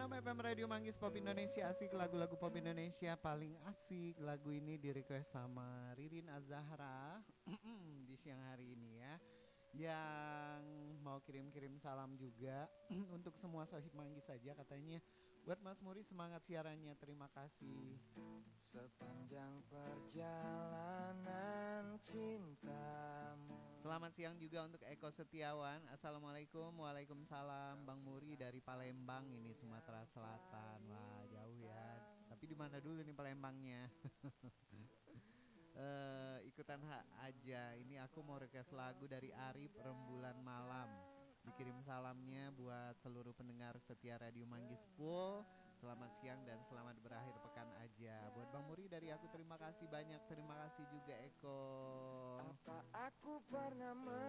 FM Radio Manggis Pop Indonesia asik, lagu-lagu pop Indonesia paling asik. Lagu ini di request sama Ririn Azahra di siang hari ini ya. Yang mau kirim-kirim salam juga untuk semua sohib Manggis saja katanya. Buat Mas Muri semangat siarannya, terima kasih. Sepanjang perjalanan cintamu. Selamat siang juga untuk Eko Setiawan. Assalamualaikum. Waalaikumsalam. Bang Muri dari Palembang ini, Sumatera Selatan. Wah, jauh ya. Tapi di mana dulu nih Palembangnya? Ikutan hak aja. Ini aku mau request lagu dari Arif, Rembulan Malam. Dikirim salamnya buat seluruh pendengar setia Radio Manggis Full. Selamat siang dan selamat berakhir pekan aja. Buat Bang Muri dari aku terima kasih banyak. Terima kasih juga Eko. Apa aku pernah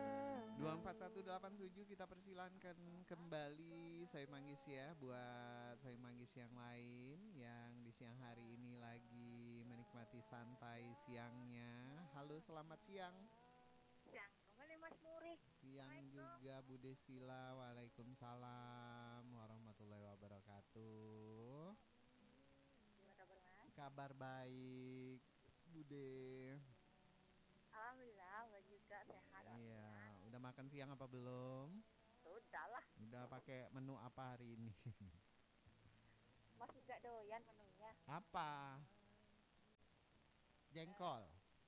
24187 kita persilankan kembali Sohib Manggis ya. Buat Sohib Manggis yang lain yang di siang hari ini lagi menikmati santai siangnya. Halo, selamat siang. Siang kembali Mas Muri. Siang juga Bu Desila. Waalaikumsalam warahmatullahi wabarakatuh. Gimana kabar Mas? Kabar baik Bude. Alhamdulillah, gue juga sehat. Iya, udah makan siang apa belum? Sudah lah. Udah pakai menu apa hari ini? Mas juga doyan menunya. Apa? Jengkol.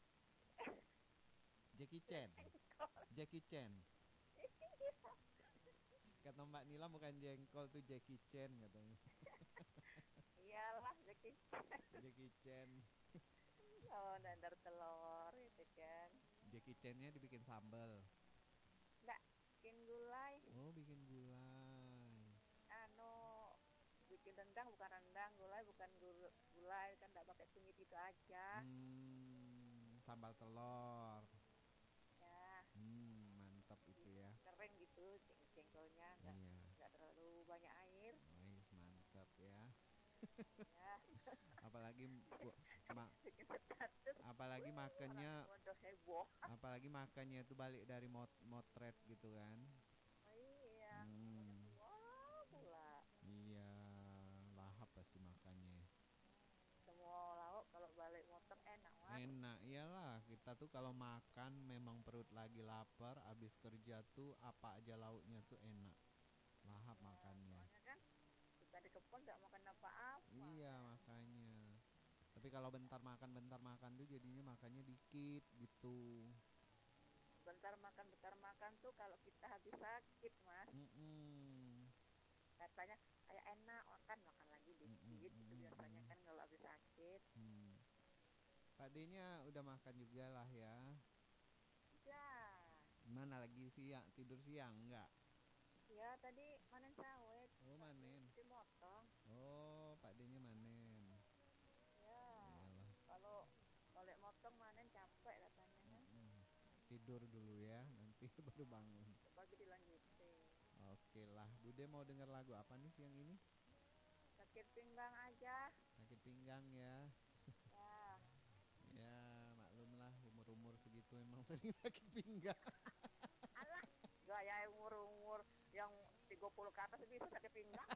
Jackie Chan. Jackie Chan. Kata Mbak Nila bukan jengkol tuh Jackie Chan katanya. Iyalah, Jackie Jackie Chan. Oh, dadar telur gitu kan. Jackie Chan-nya dibikin sambal. Enggak, bikin gulai. Oh, bikin gulai. Bikin rendang bukan rendang, gulai bukan gulai, kan enggak pakai kunyit itu aja. Sambal telur. Ya. Mantap itu ya. Kering gitu jengkolnya, enggak terlalu banyak air. Mantap ya. Ya. apalagi makannya itu balik dari motret gitu kan. Oh iya. Wah, pula. Iya, lahap pasti makannya. Semua lauk kalau balik motor enak banget. Enak, iyalah. Kita tuh kalau makan memang perut lagi lapar, abis kerja tuh apa aja lauknya tuh enak. Lahap makannya. Soalnya kan kita di kebun gak makan apa-apa. Iya, makanya. Tapi kalau bentar makan tuh jadinya makannya dikit gitu. Bentar makan tuh kalau kita habis sakit, Mas. Katanya kayak enak makan lagi dikit gitu biasanya kan kalau habis sakit. Pak D-nya udah makan juga lah ya. Ya. Mana lagi tidur siang enggak? Ya tadi manen sawit. Oh manen. Dimotong. Oh Pak D-nya manen. Ya. Iyalah. Kalau balik motong manen capek katanya kan. Tidur dulu ya, nanti baru bangun. Pagi dilanjutin. Oke lah, Bude mau denger lagu apa nih siang ini? Sakit pinggang aja. Sakit pinggang ya. Ya. Ya maklum lah, umur segitu emang sering sakit pinggang. Alah, gaya umur yang 30 ke atas bisa sakit pinggang.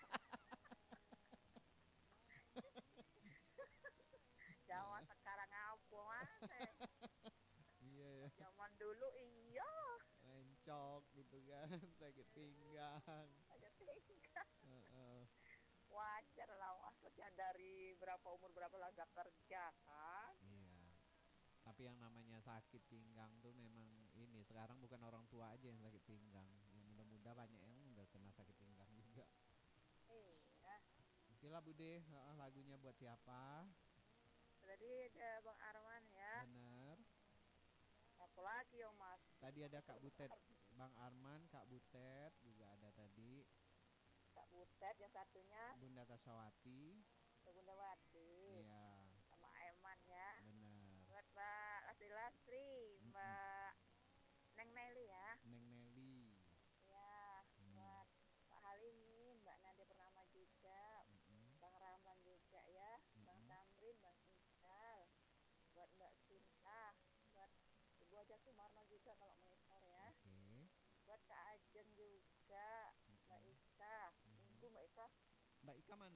Zaman sekarang apa Mas? Iya ya. Zaman dulu iya. Lencok gitu kan, sakit pinggang. Sakit pinggang. Wajar lah maksudnya dari berapa lah gak kerja kan. Iya. Tapi yang namanya sakit pinggang tuh memang ini sekarang bukan orang tua aja yang sakit pinggang. Yang muda-muda banyak yang udah kena sakit pinggang juga. Iya. Oke lah Bude, lagunya buat siapa? Tadi ada Bang Arman ya. Bener. Apa lagi yo Mas? Tadi ada Kak Butet, Bang Arman, Kak Butet juga ada tadi. Kak Butet yang satunya Bunda Tasawati. Bunda Wati. Iya. Sama Eman ya. Bener. Buat Mbak Lasri, Mbak Neng Nelly ya. Neng Nelly. Iya. Buat Pak Halimin, Mbak Nadia Purnama juga, Bang Ramlan juga ya, Bang Tamrin, Bang Iqbal, buat Mbak Sinta, buat Ibu Aja Sumarno juga kalau monitor ya. Buat Kak Ajeng juga, Mbak Ika, Minggu Mbak Ika. Mbak Ika mana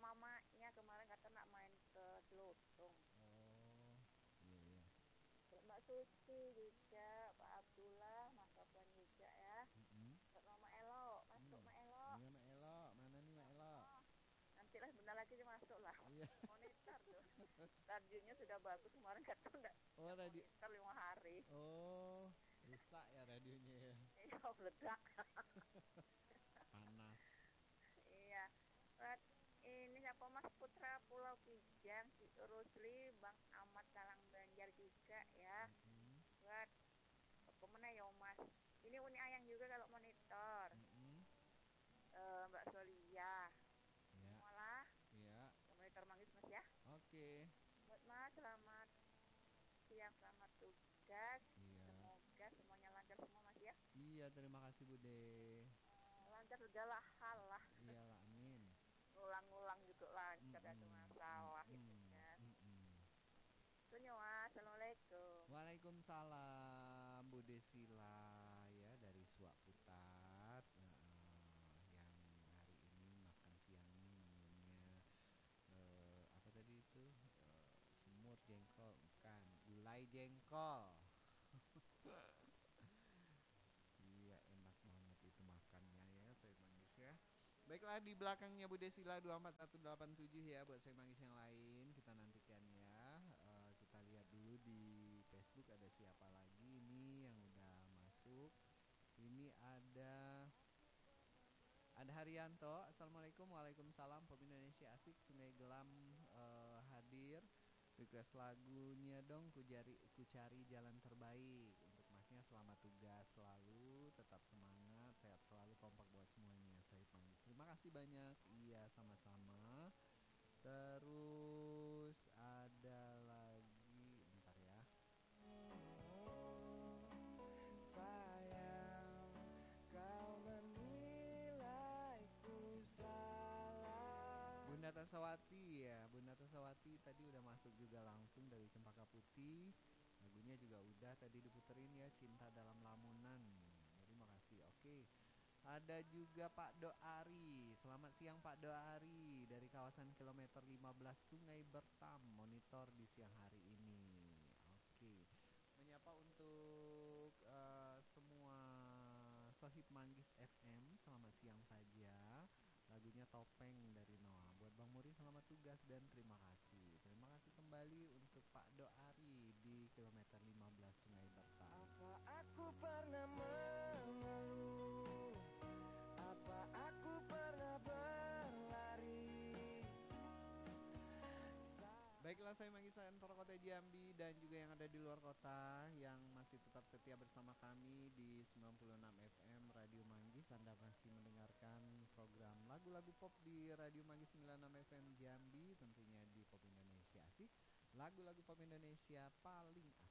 mamanya kemarin kata nak main ke Celotong. Oh, iya iya. Buat Mbak Suci juga, Pak Abdullah, Mas Sofwan juga ya. Mm-mm. Buat Mama Elo, masuk Mak Elo. Iya Mak Elo, mana nih Mak Elo? Oh, nanti lah sebentar lagi dia masuk lah. Iya. Monitor tuh. Radionya sudah bagus kemarin kata enggak Oh radio. monitor 5 hari. Oh, rusak ya radionya ya. Iya meledak. Panas. Iya. Buat ini siapa Mas Putra Pulau Kijang, si Rusli, Bang Ahmad Kalang Banjar juga ya. Mm-mm. Buat kemana ya Mas? Ini Uni Ayang juga kalau monitor. Mm-mm. Mbak Solia. Ya, Malah ya. monitor manggis Mas ya. Oke. Buat Mas selamat siang, selamat tugas. Iya. Semoga semuanya lancar semua Mas ya. Iya, terima kasih Bude. Lancar segala hal lah. Iyalah, amin. Ngulang-ngulang juga lancar, ada Mm-mm. masalah gitu Mm-mm. kan. Mm-mm. Mas, assalamualaikum. Waalaikumsalam Bu Desila ya dari Suak Putat yang hari ini makan siangnya minumnya apa tadi itu semur jengkol bukan gulai jengkol. Iya enak banget itu makannya ya saya manggis ya. Baiklah di belakangnya Bu Desila 24187 ya buat saya manggis yang lain kita nantikan ya. Kita lihat dulu di Facebook ada siapa lagi ini yang udah masuk. Ini ada Haryanto. Assalamualaikum, waalaikumsalam. Pop Indonesia asik. Sungai Gelam hadir. Request lagunya dong. Ku cari jalan terbaik. Untuk masnya selamat tugas selalu. Tetap semangat, sehat selalu, kompak buat semuanya. Saya panggil. Terima kasih banyak. Iya sama-sama. Terus ada lagi. Bentar ya. Sayang, kau menilaiku salah. Bunda Tasawati ya, Bunda Tasawati tadi udah masuk juga langsung dari Cempaka Putih. Lagunya juga udah tadi diputerin ya, Cinta Dalam Lamunan. Terima kasih. Oke. Ada juga Pak Doari. Selamat siang Pak Doari dari kawasan kilometer 15 Sungai Bertam monitor di siang hari ini. Oke. Menyapa untuk semua Sohib Manggis FM. Selamat siang saja. Lagunya Topeng dari Noah. Buat Bang Muri selamat tugas dan terima kasih. Terima kasih kembali untuk Pak Doari di kilometer 15 Sungai Bertam. Apa aku pernah mengeluh? Apa aku pernah berlari? Baiklah saya Manggis Antar Kota Jambi dan juga yang ada di luar kota yang masih tetap setia bersama kami di 96 FM Radio Manggis. Anda masih mendengarkan program lagu-lagu pop di Radio Manggis 96 FM Jambi, tentunya di Pop Indonesia Asik. Lagu-lagu pop Indonesia paling